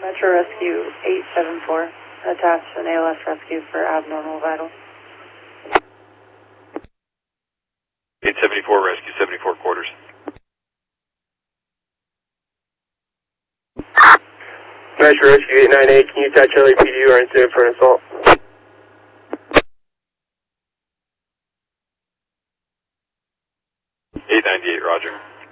Metro Rescue 874, attached an ALS rescue for abnormal vitals. 874 rescue, 74 quarters. Metro Rescue 898, can you attach LAPD or incident for an assault? 898, roger.